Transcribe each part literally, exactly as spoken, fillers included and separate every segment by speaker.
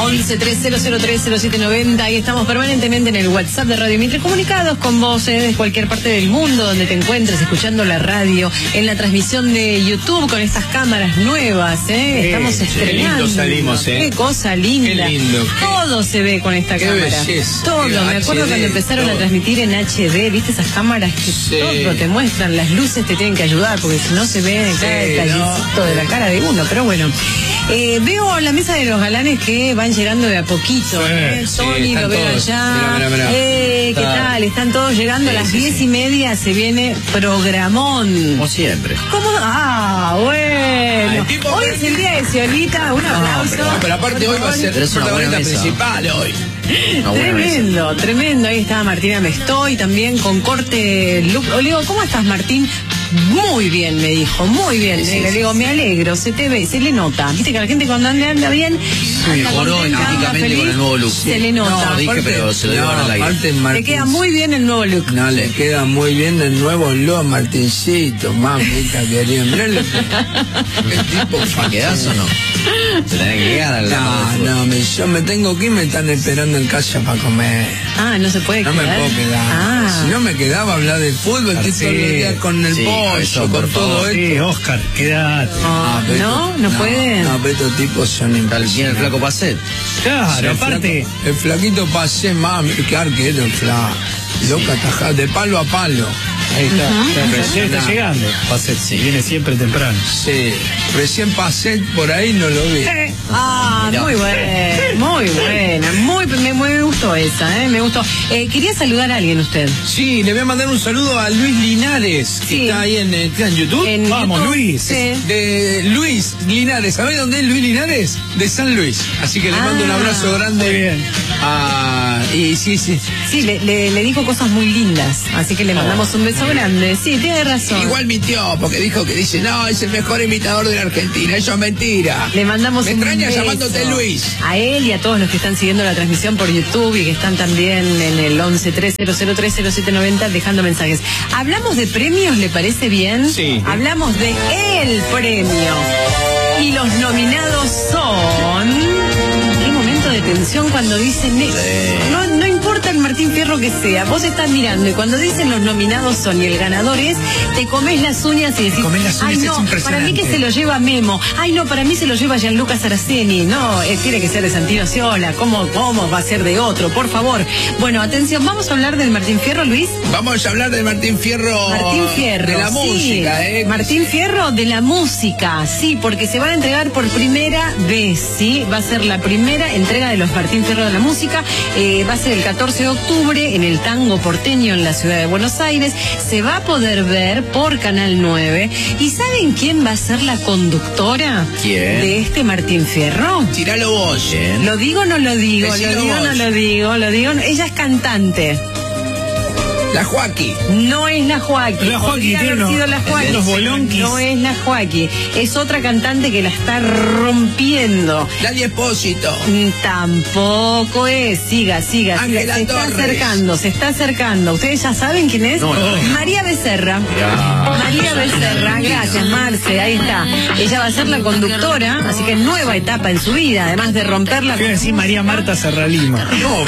Speaker 1: once tres cero cero tres cero siete noventa y estamos permanentemente en el WhatsApp de Radio Mitre, comunicados con vos eh, de cualquier parte del mundo donde te encuentres escuchando la radio, en la transmisión de YouTube con estas cámaras nuevas, eh. estamos
Speaker 2: sí,
Speaker 1: estrenando.
Speaker 2: Qué lindo salimos, eh.
Speaker 1: Qué cosa linda.
Speaker 2: Qué lindo.
Speaker 1: Todo se ve con esta
Speaker 2: Qué
Speaker 1: cámara.
Speaker 2: belleza.
Speaker 1: Todo.
Speaker 2: Qué
Speaker 1: Me acuerdo
Speaker 2: H D,
Speaker 1: cuando empezaron
Speaker 2: todo.
Speaker 1: a transmitir en H D, viste esas cámaras que
Speaker 2: Sí.
Speaker 1: todo te muestran, las luces te tienen que ayudar porque si no se ve cada
Speaker 2: Sí,
Speaker 1: detallecito
Speaker 2: no.
Speaker 1: de la cara de uno, pero bueno. Eh, veo la mesa de los galanes que van llegando de a poquito.
Speaker 2: Sí,
Speaker 1: ¿eh?
Speaker 2: sí,
Speaker 1: Tony,
Speaker 2: están
Speaker 1: lo veo
Speaker 2: todos.
Speaker 1: allá.
Speaker 2: Mirá, mirá, mirá.
Speaker 1: Eh, ¿Qué
Speaker 2: Está.
Speaker 1: tal? Están todos llegando
Speaker 2: Sí,
Speaker 1: a las
Speaker 2: sí,
Speaker 1: diez
Speaker 2: sí.
Speaker 1: y media. Se viene programón.
Speaker 2: Como siempre.
Speaker 1: ¿Cómo? Ah, bueno.
Speaker 2: Ah, el tipo-
Speaker 1: Hoy es el día de Ciolita. Un aplauso.
Speaker 2: pero, pero aparte hoy va a ser
Speaker 3: Pero es una buena
Speaker 2: protagonista
Speaker 3: mesa.
Speaker 2: principal hoy.
Speaker 3: Una buena mesa.
Speaker 1: Tremendo, tremendo. Ahí estaba Martina Mestoy también con corte look. Le digo, ¿cómo estás, Martín? Muy bien, me dijo, muy bien.
Speaker 2: Sí, sí,
Speaker 1: le
Speaker 2: sí,
Speaker 1: digo,
Speaker 2: sí.
Speaker 1: me alegro, se te ve, se le nota. Viste que la gente cuando anda, anda bien, anda
Speaker 3: mejoró
Speaker 1: contenta, anda
Speaker 3: energéticamente
Speaker 1: feliz,
Speaker 3: con el nuevo look.
Speaker 1: se le nota.
Speaker 3: No, dije, pero se lo digo ahora al aire.
Speaker 4: aparte
Speaker 1: Te
Speaker 4: Martín,
Speaker 1: queda muy bien el nuevo look.
Speaker 4: no le queda muy bien el nuevo look, Martincito, mamita querida. Mirá
Speaker 3: ¿Qué tipo? ¿Para quedás o no? Se tenés que quedar al lado.
Speaker 4: No, no, me, yo me tengo que ir, me están esperando en casa para comer.
Speaker 1: Ah, no se puede
Speaker 4: No me
Speaker 1: quedar.
Speaker 4: puedo quedar.
Speaker 1: Ah.
Speaker 4: Si no me quedaba a hablar de fútbol, estoy todo el día con el
Speaker 3: Sí,
Speaker 4: pollo,
Speaker 3: eso,
Speaker 4: con
Speaker 3: por
Speaker 4: todo
Speaker 3: favor.
Speaker 4: esto.
Speaker 5: Sí, Oscar, quédate.
Speaker 4: Ah, pero
Speaker 1: no,
Speaker 4: esto-
Speaker 1: no pueden.
Speaker 4: No, pero estos tipos son
Speaker 3: ¿Tiene el
Speaker 4: impresionantes.
Speaker 3: flaco Pacet?
Speaker 5: Claro,
Speaker 4: El
Speaker 5: aparte.
Speaker 4: flaco- el flaquito pasé, mami, qué arquero el flaco. Loca tajada, de palo a palo.
Speaker 5: Ahí está, está, recién está
Speaker 4: Impresionante.
Speaker 5: llegando. Pacet, sí, viene siempre temprano.
Speaker 4: Sí, recién pasé por ahí, no lo vi.
Speaker 1: Ah,
Speaker 3: Mirá.
Speaker 1: muy buena, muy buena, muy, me, me gustó esa, eh, me gustó. Eh, quería saludar a alguien usted.
Speaker 2: Sí, le voy a mandar un saludo a Luis Linares, que
Speaker 1: Sí.
Speaker 2: está ahí en, eh, está en YouTube.
Speaker 1: En
Speaker 5: Vamos,
Speaker 1: YouTube,
Speaker 5: Luis.
Speaker 1: sí.
Speaker 2: De Luis Linares. ¿Sabés dónde es Luis Linares? De San Luis. Así que le mando un
Speaker 1: Ah,
Speaker 2: abrazo grande.
Speaker 5: muy bien.
Speaker 2: A, y sí, sí.
Speaker 1: Sí, le, le, le dijo cosas muy lindas, así que le mandamos un beso grande. Sí, tiene razón.
Speaker 2: Igual mintió, porque dijo que dice, no, es el mejor imitador de la Argentina. Eso es mentira.
Speaker 1: Le mandamos
Speaker 2: Me
Speaker 1: un
Speaker 2: extraña
Speaker 1: beso
Speaker 2: llamándote Luis.
Speaker 1: a él y a todos los que están siguiendo la transmisión por YouTube y que están también en el once tres cero cero tres cero siete noventa dejando mensajes. ¿Hablamos de premios? ¿Le parece bien?
Speaker 2: Sí.
Speaker 1: Hablamos de el premio. Y los nominados son... Qué momento de tensión cuando dicen... No, no importa el Martín Fierro que sea, vos estás mirando y cuando dicen los nominados son y el ganador es, te comes las uñas y decís,
Speaker 5: comés las uñas,
Speaker 1: ay
Speaker 5: es
Speaker 1: no, para
Speaker 5: impresionante".
Speaker 1: mí que se lo lleva Memo, ay no, para mí se lo lleva Gianluca Saraceni, no, eh, tiene que ser de Santino Ciola, ¿cómo, cómo va a ser de otro? Por favor. Bueno, atención, vamos a hablar del Martín Fierro, Luis.
Speaker 2: Vamos a hablar de Martín Fierro.
Speaker 1: Martín Fierro,
Speaker 2: De la
Speaker 1: sí.
Speaker 2: música, ¿eh?
Speaker 1: Martín Fierro de la música, sí, porque se van a entregar por primera vez, sí, va a ser la primera entrega de los Martín Fierro de la música, eh, va a ser el catorce de octubre en el Tango Porteño en la ciudad de Buenos Aires, se va a poder ver por Canal nueve, ¿y saben quién va a ser la conductora
Speaker 3: ¿Quién?
Speaker 1: de este Martín Fierro?
Speaker 2: Tiralo vos.
Speaker 1: ¿Lo digo o no lo digo?
Speaker 2: Decilo
Speaker 1: ¿Lo digo o no
Speaker 2: vos.
Speaker 1: lo digo? ¿Lo digo? Ella es cantante.
Speaker 2: La Joaquí.
Speaker 1: No es la Joaquín.
Speaker 5: La Joaquí
Speaker 1: Podría
Speaker 5: tiene
Speaker 1: haber
Speaker 5: unos-
Speaker 1: sido la Joaquí.
Speaker 5: unos bolonquis.
Speaker 1: No es la Joaquín. Es otra cantante que la está rompiendo.
Speaker 2: Dali Espósito.
Speaker 1: Mm, Tampoco es. Siga, siga, siga.
Speaker 2: Ángela
Speaker 1: Se está
Speaker 2: Torres.
Speaker 1: acercando, se está acercando. ¿Ustedes ya saben quién es?
Speaker 3: No, no.
Speaker 1: María Becerra.
Speaker 3: Ya.
Speaker 1: María Becerra, gracias Marce, ahí está. Ella va a ser la conductora, así que nueva etapa en su vida, además de romperla.
Speaker 5: Quiero decir María Marta Serralima.
Speaker 2: No,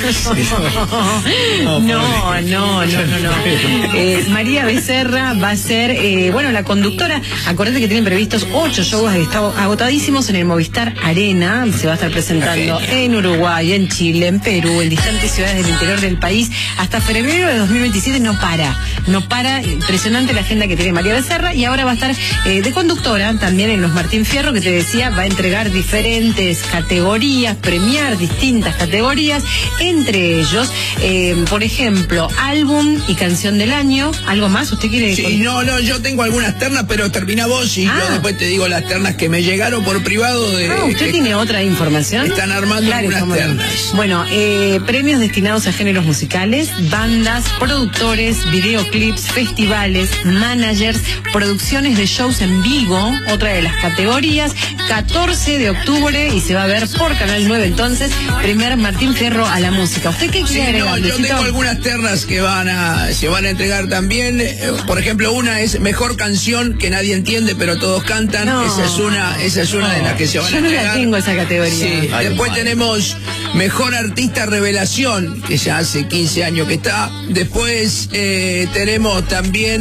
Speaker 2: pero.
Speaker 1: No, no, no, no, no. Eh, María Becerra va a ser, eh, bueno, la conductora. Acordate que tienen previstos ocho shows agotadísimos en el Movistar Arena. Se va a estar presentando en Uruguay, en Chile, en Perú, en distantes ciudades del interior del país. Hasta febrero de dos mil veintisiete no para. No para. Impresionante la agenda que tiene María Becerra. Y ahora va a estar eh, de conductora también en los Martín Fierro, que te decía, va a entregar diferentes categorías, premiar distintas categorías. Entre ellos, eh, por ejemplo, álbum y canción del año. ¿Algo más? ¿Usted quiere?
Speaker 2: Sí, no, no, yo tengo algunas ternas, pero termina vos y
Speaker 1: Ah.
Speaker 2: yo después te digo las ternas que me llegaron por privado de.
Speaker 1: Ah, ¿usted
Speaker 2: que-
Speaker 1: tiene otra información?
Speaker 2: Están armando algunas
Speaker 1: cómo no.
Speaker 2: ternas.
Speaker 1: Bueno, eh, premios destinados a géneros musicales, bandas, productores, videoclips, festivales, managers, producciones de shows en vivo, otra de las categorías, catorce de octubre y se va a ver por Canal nueve entonces, primer Martín Fierro a la música. ¿Usted qué
Speaker 2: Sí,
Speaker 1: quiere
Speaker 2: no,
Speaker 1: agregar,
Speaker 2: yo
Speaker 1: Luisito?
Speaker 2: tengo algunas ternas que va
Speaker 4: van a se van a entregar también, eh, por ejemplo, una es mejor canción que nadie entiende pero todos cantan.
Speaker 1: No.
Speaker 4: Esa es una, esa es una de las que se van
Speaker 1: Yo
Speaker 4: a
Speaker 1: no la
Speaker 4: entregar.
Speaker 1: tengo esa categoría.
Speaker 4: Sí.
Speaker 3: Ay,
Speaker 4: Después
Speaker 3: madre.
Speaker 4: tenemos mejor artista revelación, que ya hace quince años que está. Después eh, tenemos también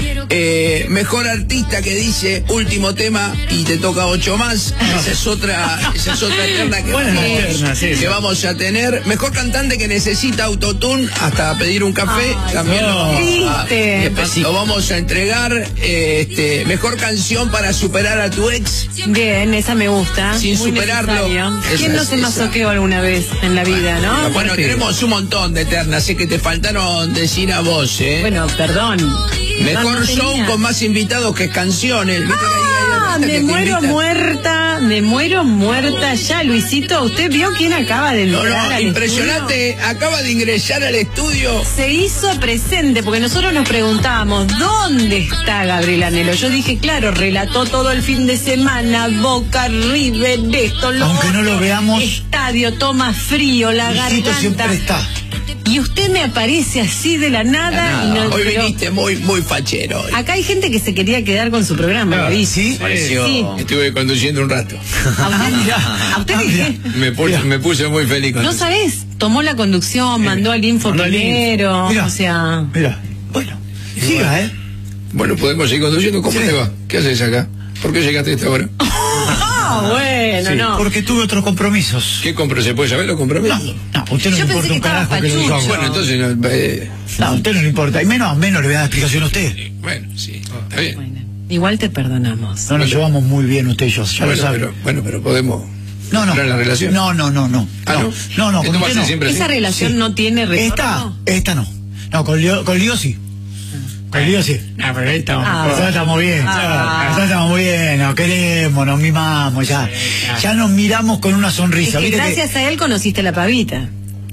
Speaker 4: eh, mejor artista que dice último tema y te toca ocho más. Esa es otra, esa es otra terna que,
Speaker 5: Buenas
Speaker 4: vamos,
Speaker 5: ternas, sí,
Speaker 4: que
Speaker 5: sí.
Speaker 4: vamos a tener. Mejor cantante que necesita autotune hasta pedir un café.
Speaker 1: Ay,
Speaker 4: también lo, vamos a,
Speaker 1: triste.
Speaker 4: lo vamos a entregar. Eh, este, mejor canción para superar a tu ex.
Speaker 1: Bien, esa me gusta.
Speaker 4: Sin
Speaker 1: Muy
Speaker 4: superarlo.
Speaker 1: necesario.
Speaker 4: Esa
Speaker 1: ¿Quién no
Speaker 4: es-
Speaker 1: se
Speaker 4: esa.
Speaker 1: masoqueó alguna vez en la vida, no?
Speaker 4: Bueno, tenemos un montón de ternas, así que te faltaron decir a vos, ¿eh?
Speaker 1: Bueno, perdón.
Speaker 4: Mejor
Speaker 1: No, no
Speaker 4: show
Speaker 1: tenía.
Speaker 4: con más invitados que canciones. ¿Viste que hay- hay
Speaker 1: Ah,
Speaker 4: artistas que
Speaker 1: me
Speaker 4: te
Speaker 1: muero
Speaker 4: invitan?
Speaker 1: muerta, me muero muerta ya, Luisito. ¿Usted vio quién acaba de
Speaker 4: No,
Speaker 1: entrar
Speaker 4: no,
Speaker 1: al
Speaker 4: impresionante. Acaba de ingresar al estudio.
Speaker 1: Se hizo presente, porque nosotros nos preguntábamos, ¿dónde está Gabriel Anhelo? Yo dije, claro, relató todo el fin de semana, Boca, River, esto, lo
Speaker 6: Aunque no lo
Speaker 1: otro,
Speaker 6: veamos,
Speaker 1: estadio, toma frío, la
Speaker 6: Luisito
Speaker 1: garganta.
Speaker 6: siempre está.
Speaker 1: Y usted me aparece así de la nada.
Speaker 4: Nada,
Speaker 1: y no-
Speaker 4: hoy
Speaker 1: pero
Speaker 4: viniste muy, muy fachero. hoy.
Speaker 1: acá hay gente que se quería quedar con su programa, ¿lo vi?
Speaker 6: ¿Sí?
Speaker 3: Pareció.
Speaker 1: Sí.
Speaker 4: Estuve conduciendo un rato.
Speaker 1: ¿A usted, a usted
Speaker 6: Ah, mira.
Speaker 1: qué?
Speaker 4: Me puse, me puse muy feliz con
Speaker 1: No
Speaker 4: eso.
Speaker 1: sabés, tomó la conducción, mandó al info
Speaker 5: mandó al info.
Speaker 1: primero,
Speaker 6: Mira.
Speaker 1: o sea...
Speaker 6: Mira, bueno, siga, ¿eh?
Speaker 4: Bueno, podemos seguir conduciendo. ¿Cómo
Speaker 6: Sí.
Speaker 4: te va? ¿Qué haces acá? ¿Por qué llegaste a esta hora?
Speaker 1: Ah, bueno,
Speaker 6: Sí,
Speaker 1: no.
Speaker 6: porque tuve otros compromisos.
Speaker 4: ¿Qué compro? ¿Se puede saber los compromisos?
Speaker 6: No, no, a usted no
Speaker 1: Yo
Speaker 6: le
Speaker 1: pensé
Speaker 6: importa
Speaker 1: que
Speaker 6: un
Speaker 1: estaba
Speaker 6: carajo que lo
Speaker 1: pachucho.
Speaker 6: diga.
Speaker 4: Bueno, entonces, no, eh,
Speaker 6: No, a usted no le importa. Y menos, menos le voy a dar explicación a usted.
Speaker 4: bueno, sí, está bien.
Speaker 1: Bueno, igual te perdonamos.
Speaker 6: No nos llevamos muy bien usted y yo, ya lo
Speaker 4: Bueno,
Speaker 6: sabe.
Speaker 4: pero, bueno, pero podemos
Speaker 6: No, no.
Speaker 4: mejorar la relación.
Speaker 6: No, no, no, no.
Speaker 4: Ah,
Speaker 6: no,
Speaker 4: ¿no?
Speaker 6: no, no,
Speaker 4: ¿Esto
Speaker 6: con
Speaker 4: va a
Speaker 6: usted
Speaker 4: ser
Speaker 6: no.
Speaker 4: siempre
Speaker 1: ¿Esa
Speaker 4: así?
Speaker 1: relación
Speaker 6: Sí.
Speaker 1: no tiene
Speaker 6: Esta,
Speaker 1: retorno?
Speaker 6: esta no. No, con Lío, con Lío sí. Con Lío sí.
Speaker 5: Ah, pero ahí estamos.
Speaker 1: Ah.
Speaker 6: Nosotros estamos bien,
Speaker 1: Ah.
Speaker 6: nosotros estamos bien, nos queremos, nos mimamos, ya. Ya nos miramos con una
Speaker 1: Es
Speaker 6: sonrisa.
Speaker 1: que
Speaker 6: ¿viste que-
Speaker 1: gracias a él conociste a la pavita.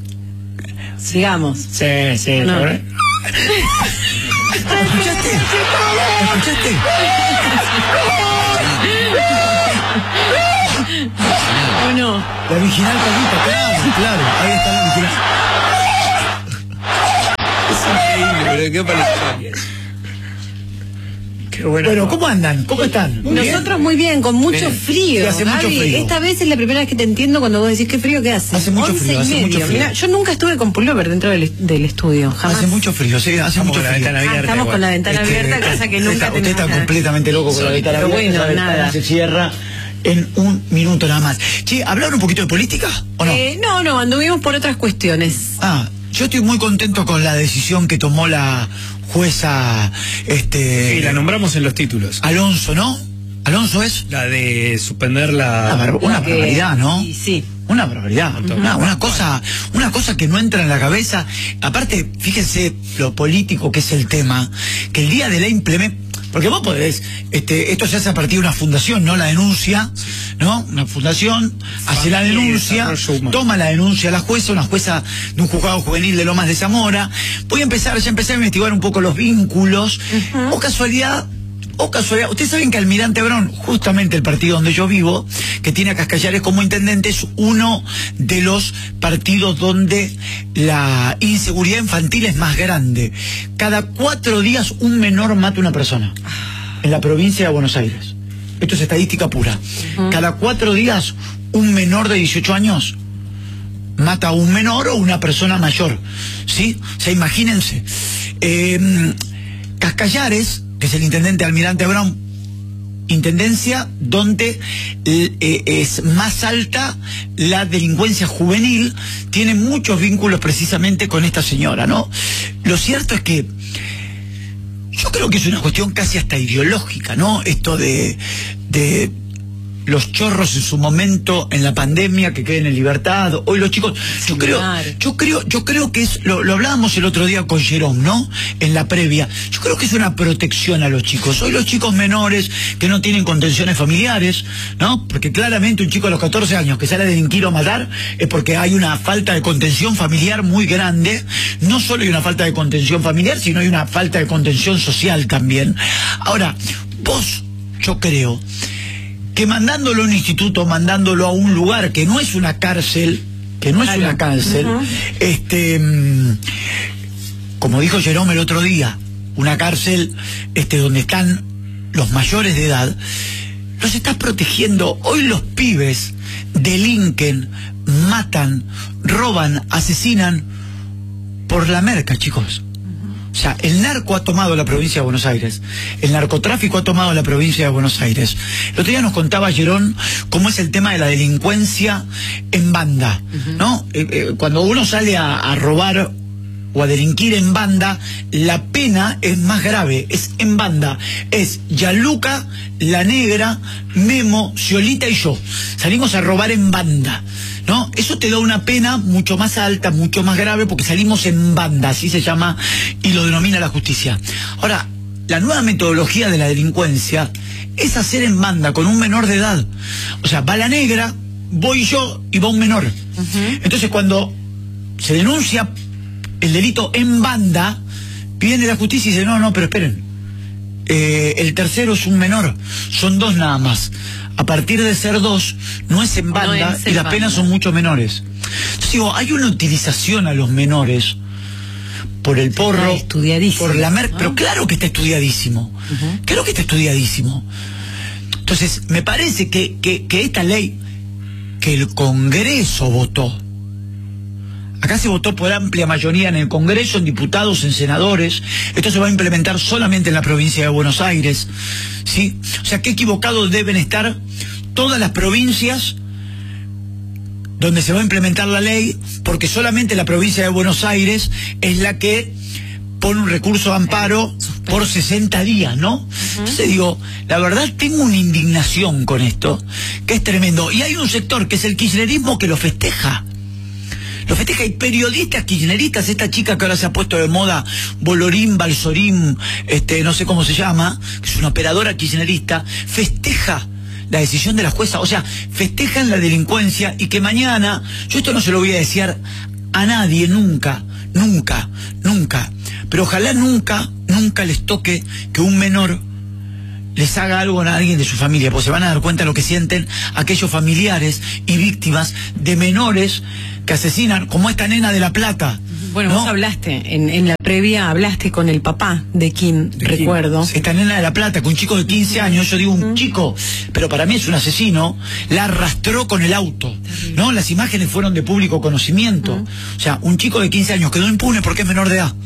Speaker 1: Sigamos.
Speaker 5: Sí, sí.
Speaker 1: No.
Speaker 5: ¿sabes?
Speaker 6: ¿Escuchaste? ¿Escuchaste?
Speaker 1: ¿O no?
Speaker 6: La original Paquita, claro, claro. Ahí está la original.
Speaker 4: Increíble, pero ¿qué parece?
Speaker 5: Qué bueno.
Speaker 6: Bueno, ¿cómo andan? ¿Cómo están? Muy bien.
Speaker 1: Nosotros muy bien, con mucho
Speaker 4: Bien.
Speaker 1: frío.
Speaker 6: Sí, hace mucho
Speaker 1: Gaby.
Speaker 6: frío.
Speaker 1: Esta vez es la primera vez que te entiendo cuando vos decís qué frío que hace.
Speaker 6: Hace mucho
Speaker 1: Once
Speaker 6: frío,
Speaker 1: y
Speaker 6: hace
Speaker 1: medio.
Speaker 6: mucho frío.
Speaker 1: Mirá, yo nunca estuve con pullover dentro del, del estudio, jamás.
Speaker 6: Hace mucho frío, sí, hace
Speaker 5: Estamos
Speaker 6: mucho
Speaker 5: con la
Speaker 6: frío.
Speaker 5: ventana
Speaker 1: Ah,
Speaker 5: abierta.
Speaker 1: estamos
Speaker 5: igual.
Speaker 1: con la ventana
Speaker 6: Este,
Speaker 1: abierta, cosa que
Speaker 6: usted
Speaker 1: nunca
Speaker 6: está, usted
Speaker 1: tenemos
Speaker 6: está
Speaker 1: nada.
Speaker 6: completamente loco con la ventana
Speaker 1: Pero
Speaker 6: abierta.
Speaker 1: bueno,
Speaker 6: esa ventana
Speaker 1: nada.
Speaker 6: se cierra en un minuto nada más. Che, ¿hablaron un poquito de política o no?
Speaker 1: Eh, no, no, anduvimos por otras cuestiones.
Speaker 6: Ah, yo estoy muy contento con la decisión que tomó la jueza este
Speaker 5: Sí, la nombramos en los títulos.
Speaker 6: Alonso, ¿no? ¿Alonso es?
Speaker 5: La de suspender la.
Speaker 6: Una, bar- una
Speaker 1: Que-
Speaker 6: barbaridad, ¿no?
Speaker 1: y sí.
Speaker 6: Una barbaridad, una, una cosa, una cosa que no entra en la cabeza. Aparte, fíjense lo político que es el tema, que el día de la implementación, porque vos podés, este, esto se hace a partir de una fundación, ¿no? La denuncia, ¿no? Una fundación hace la
Speaker 5: Familia y
Speaker 6: denuncia,
Speaker 5: Desarrollo Humano.
Speaker 6: toma la denuncia la jueza, una jueza de un juzgado juvenil de Lomas de Zamora. Voy a empezar, ya empecé a investigar un poco los vínculos, o casualidad. O casualidad, ustedes saben que Almirante Brown, justamente el partido donde yo vivo, que tiene a Cascallares como intendente, es uno de los partidos donde la inseguridad infantil es más grande. Cada cuatro días un menor mata a una persona en la provincia de Buenos Aires. Esto es estadística pura. Cada cuatro días un menor de dieciocho años mata a un menor o una persona mayor. ¿Sí? O sea, imagínense. Eh, Cascallares, que es el intendente Almirante Brown, intendencia donde eh, es más alta la delincuencia juvenil, tiene muchos vínculos precisamente con esta señora, ¿no? Lo cierto es que yo creo que es una cuestión casi hasta ideológica, ¿no? Esto de, de los chorros en su momento en la pandemia que queden en libertad, hoy los chicos, yo creo,
Speaker 1: claro.
Speaker 6: yo creo, yo creo que es, lo, lo hablábamos el otro día con Jerón, ¿no? En la previa, yo creo que es una protección a los chicos, hoy los chicos menores que no tienen contenciones familiares, ¿no? Porque claramente un chico a los catorce años que sale a delinquir o matar es porque hay una falta de contención familiar muy grande, no solo hay una falta de contención familiar, sino hay una falta de contención social también. Ahora, vos, yo creo que mandándolo a un instituto, mandándolo a un lugar que no es una cárcel, que no es
Speaker 1: Claro.
Speaker 6: una cárcel,
Speaker 1: Ujú.
Speaker 6: este, mm, como dijo Jerome el otro día, una cárcel este, donde están los mayores de edad, los estás protegiendo. Hoy los pibes delinquen, matan, roban, asesinan por la merca, chicos. O sea, el narco ha tomado la provincia de Buenos Aires, el narcotráfico ha tomado la provincia de Buenos Aires. El otro día nos contaba Jerón cómo es el tema de la delincuencia en banda, uh-huh. ¿no? Eh, eh, cuando uno sale a, a robar o a delinquir en banda, la pena es más grave, es en banda. Es Gianluca, La Negra, Memo, Ciolita y yo. Salimos a robar en banda, ¿no? Eso te da una pena mucho más alta, mucho más grave, porque salimos en banda, así se llama, y lo denomina la justicia. Ahora, la nueva metodología de la delincuencia es hacer en banda con un menor de edad. O sea, va La Negra, voy yo y va un menor. Uh-huh. Entonces, cuando se denuncia el delito en banda, viene la justicia y dice, no, no, pero esperen, eh, el tercero es un menor, son dos nada más. A partir de ser dos, no es en banda, no es en y las banda. Penas son mucho menores. Entonces digo, hay una utilización a los menores por el porro, por la mer... ¿no? Pero claro que está estudiadísimo, uh-huh. claro que está estudiadísimo. Entonces, me parece que, que, que esta ley que el Congreso votó, acá se votó por amplia mayoría en el Congreso, en diputados, en senadores. Esto se va a implementar solamente en la provincia de Buenos Aires, ¿sí? O sea, qué equivocados deben estar todas las provincias donde se va a implementar la ley, porque solamente la provincia de Buenos Aires es la que pone un recurso de amparo por sesenta días, ¿no? Uh-huh. Entonces digo, la verdad tengo una indignación con esto, que es tremendo. Y hay un sector que es el kirchnerismo que lo festeja. Lo festeja, hay periodistas kirchneristas, esta chica que ahora se ha puesto de moda, Bolorín, Balsorín, este, no sé cómo se llama, que es una operadora kirchnerista, festeja la decisión de la jueza, o sea, festejan la delincuencia y que mañana, yo esto no se lo voy a decir a nadie, nunca, nunca, nunca, pero ojalá nunca, nunca les toque que un menor les haga algo a alguien de su familia, porque se van a dar cuenta de lo que sienten aquellos familiares y víctimas de menores que asesinan, como esta nena de La Plata.
Speaker 1: Bueno, ¿no? Vos hablaste, en, en la previa hablaste con el papá de Kim, de recuerdo.
Speaker 6: Kim. Esta nena de La Plata, que un chico de quince años, yo digo un uh-huh. chico, pero para mí es un asesino, la arrastró con el auto, uh-huh. ¿no? Las imágenes fueron de público conocimiento. Uh-huh. O sea, un chico de quince años quedó impune porque es menor de edad.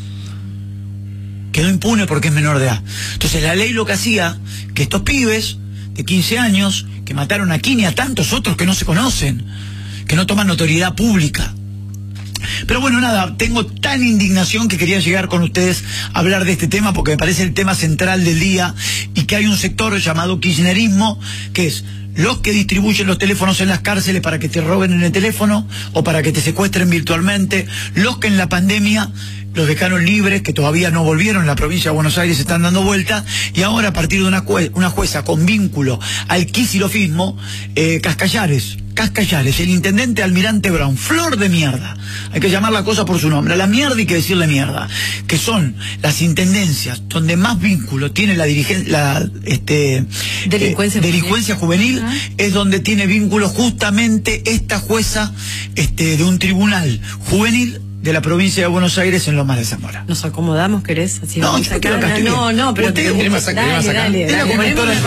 Speaker 6: Quedó impune porque es menor de edad. Entonces la ley lo que hacía, que estos pibes de quince años, que mataron a Kim y a tantos otros que no se conocen, que no toman notoriedad pública. Pero bueno, nada, tengo tan indignación que quería llegar con ustedes a hablar de este tema, porque me parece el tema central del día, y que hay un sector llamado kirchnerismo, que es los que distribuyen los teléfonos en las cárceles para que te roben en el teléfono o para que te secuestren virtualmente, los que en la pandemia los dejaron libres, que todavía no volvieron, en la provincia de Buenos Aires están dando vuelta, y ahora a partir de una, jue una jueza con vínculo al quisilofismo, eh, Cascallares, Cascallares, el intendente Almirante Brown, flor de mierda, hay que llamar la cosa por su nombre, a la mierda hay que decirle mierda, que son las intendencias donde más vínculo tiene la dirigencia, la este,
Speaker 1: delincuencia,
Speaker 6: eh, delincuencia juvenil,
Speaker 1: uh-huh.
Speaker 6: es donde tiene vínculo justamente esta jueza este, de un tribunal juvenil de la provincia de Buenos Aires en Lomas de Zamora.
Speaker 1: Nos acomodamos, ¿querés? Así
Speaker 6: no,
Speaker 1: vamos
Speaker 6: yo
Speaker 1: acá.
Speaker 6: creo que
Speaker 1: No, no, pero
Speaker 6: usted,
Speaker 1: dale, dale, dale,
Speaker 6: es la conductora